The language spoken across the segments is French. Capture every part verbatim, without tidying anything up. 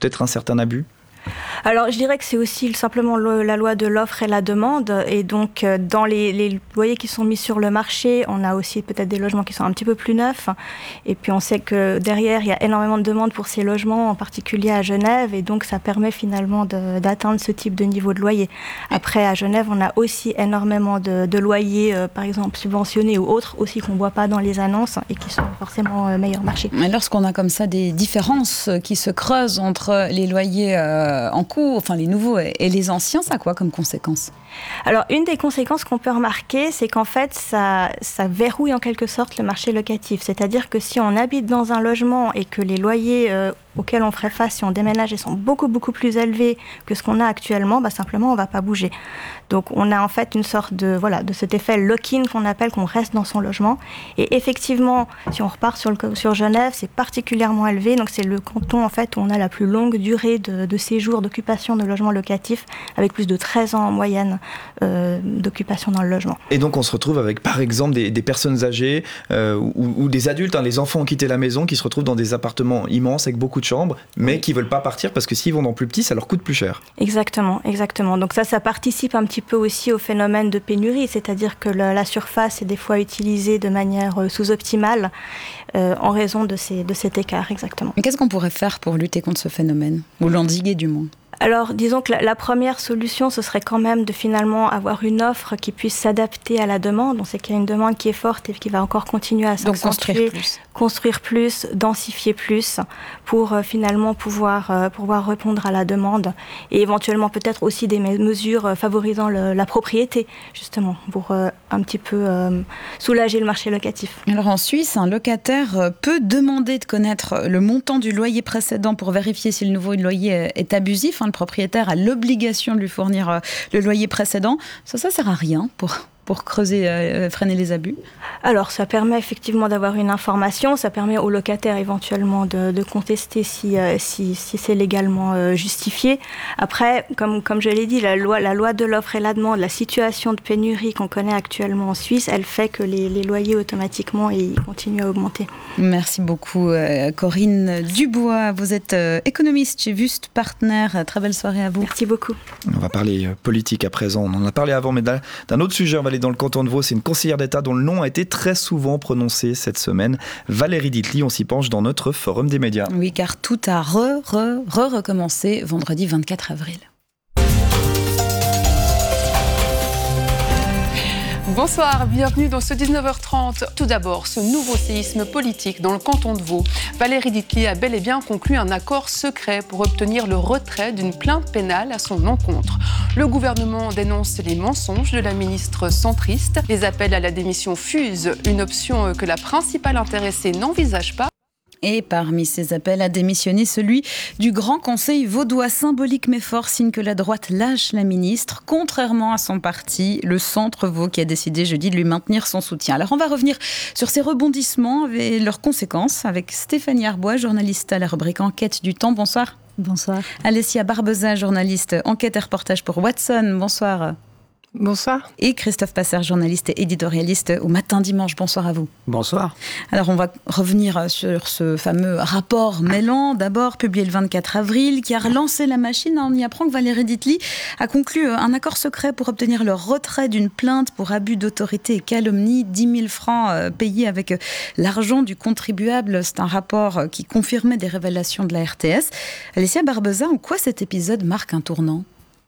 peut-être un certain abus ? Alors, je dirais que c'est aussi simplement le, la loi de l'offre et la demande. Et donc, euh, dans les, les loyers qui sont mis sur le marché, on a aussi peut-être des logements qui sont un petit peu plus neufs. Et puis, on sait que derrière, il y a énormément de demandes pour ces logements, en particulier à Genève. Et donc, ça permet finalement de, d'atteindre ce type de niveau de loyer. Après, à Genève, on a aussi énormément de, de loyers, euh, par exemple, subventionnés ou autres, aussi qu'on ne voit pas dans les annonces et qui sont forcément euh, meilleurs marchés. Mais lorsqu'on a comme ça des différences qui se creusent entre les loyers euh, en cours, enfin les nouveaux et les anciens, ça a quoi comme conséquence ? Alors, une des conséquences qu'on peut remarquer, c'est qu'en fait, ça, ça verrouille en quelque sorte le marché locatif. C'est-à-dire que si on habite dans un logement et que les loyers euh, auxquels on ferait face si on déménage sont beaucoup, beaucoup plus élevés que ce qu'on a actuellement, bah, simplement, on ne va pas bouger. Donc, on a en fait une sorte de, voilà, de cet effet lock-in qu'on appelle, qu'on reste dans son logement. Et effectivement, si on repart sur, le, sur Genève, c'est particulièrement élevé. Donc, c'est le canton en fait, où on a la plus longue durée de, de séjour, d'occupation de logements locatifs, avec plus de treize ans en moyenne euh, d'occupation dans le logement. Et donc, on se retrouve avec, par exemple, des, des personnes âgées euh, ou, ou des adultes, hein, les enfants ont quitté la maison, qui se retrouvent dans des appartements immenses avec beaucoup de chambres, mais oui. qui ne veulent pas partir parce que s'ils vont dans plus petit, ça leur coûte plus cher. Exactement, exactement. Donc ça, ça participe un petit peu aussi au phénomène de pénurie, c'est-à-dire que la, la surface est des fois utilisée de manière sous-optimale euh, en raison de, ces, de cet écart, exactement. Mais qu'est-ce qu'on pourrait faire pour lutter contre ce phénomène, ou l'endiguer du moins ? Alors, disons que la, la première solution, ce serait quand même de finalement avoir une offre qui puisse s'adapter à la demande. On sait qu'il y a une demande qui est forte et qui va encore continuer à s'accentuer. Donc construire plus. Construire plus, densifier plus, pour euh, finalement pouvoir, euh, pouvoir répondre à la demande. Et éventuellement peut-être aussi des mesures euh, favorisant le, la propriété, justement, pour euh, un petit peu euh, soulager le marché locatif. Alors en Suisse, un locataire peut demander de connaître le montant du loyer précédent pour vérifier si le nouveau loyer est abusif. Le propriétaire a l'obligation de lui fournir le loyer précédent. Ça, ça sert à rien pour, pour creuser, euh, freiner les abus. Alors, ça permet effectivement d'avoir une information. Ça permet au locataire éventuellement de, de contester si, euh, si, si c'est légalement euh, justifié. Après, comme, comme je l'ai dit, la loi, la loi de l'offre et la demande, la situation de pénurie qu'on connaît actuellement en Suisse, elle fait que les, les loyers automatiquement ils continuent à augmenter. Merci beaucoup euh, Corinne Dubois. Vous êtes euh, économiste chez Wüst Partner. Très belle soirée à vous. Merci beaucoup. On va parler politique à présent. On en a parlé avant, mais d'un, d'un autre sujet, on va aller dans le canton de Vaud. C'est une conseillère d'État dont le nom a été très souvent prononcé cette semaine. Valérie Ditely, on s'y penche dans notre forum des médias. Oui, car tout a re, re, re recommencé vendredi vingt-quatre avril. Bonsoir, bienvenue dans ce dix-neuf heures trente. Tout d'abord, ce nouveau séisme politique dans le canton de Vaud. Valérie Ditely a bel et bien conclu un accord secret pour obtenir le retrait d'une plainte pénale à son encontre. Le gouvernement dénonce les mensonges de la ministre centriste. Les appels à la démission fusent, une option que la principale intéressée n'envisage pas. Et parmi ces appels à démissionner, celui du Grand Conseil vaudois, symbolique mais fort, signe que la droite lâche la ministre, contrairement à son parti, le Centre Vaud, qui a décidé jeudi de lui maintenir son soutien. Alors on va revenir sur ces rebondissements et leurs conséquences avec Stéphanie Arbois, journaliste à la rubrique Enquête du Temps. Bonsoir. Bonsoir. Alessia Barbeza, journaliste Enquête et reportage pour Watson. Bonsoir. Bonsoir. Et Christophe Passer, journaliste et éditorialiste au Matin Dimanche. Bonsoir à vous. Bonsoir. Alors, on va revenir sur ce fameux rapport Mélan, d'abord publié le vingt-quatre avril, qui a relancé la machine. On y apprend que Valérie Ditely a conclu un accord secret pour obtenir le retrait d'une plainte pour abus d'autorité et calomnie, dix mille francs payés avec l'argent du contribuable. C'est un rapport qui confirmait des révélations de la R T S. Alessia Barbeza, en quoi cet épisode marque un tournant ?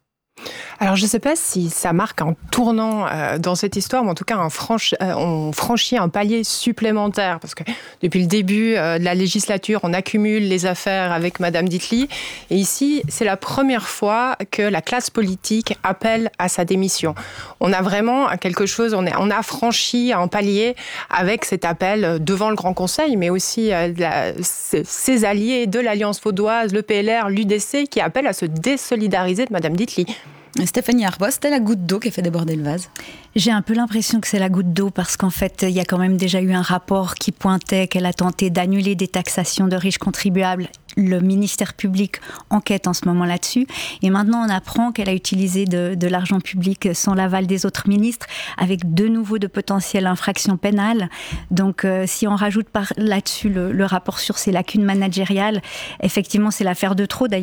Alors, je ne sais pas si ça marque un tournant euh, dans cette histoire, mais en tout cas, un franchi- euh, on franchit un palier supplémentaire, parce que depuis le début euh, de la législature, on accumule les affaires avec Madame Ditely, et ici, c'est la première fois que la classe politique appelle à sa démission. On a vraiment quelque chose, on, est, on a franchi un palier avec cet appel devant le Grand Conseil, mais aussi euh, la, ses alliés de l'Alliance vaudoise, le P L R, l'U D C, qui appellent à se désolidariser de Madame Ditely. Stéphanie Arbois, c'était la goutte d'eau qui a fait déborder le vase. J'ai un peu l'impression que c'est la goutte d'eau parce qu'en fait, il y a quand même déjà eu un rapport qui pointait qu'elle a tenté d'annuler des taxations de riches contribuables. Le ministère public enquête en ce moment là-dessus. Et maintenant, on apprend qu'elle a utilisé de, de l'argent public sans l'aval des autres ministres, avec de nouveau de potentielles infractions pénales. Donc, euh, si on rajoute par là-dessus le, le rapport sur ses lacunes managériales, effectivement, c'est l'affaire de trop. D'ailleurs,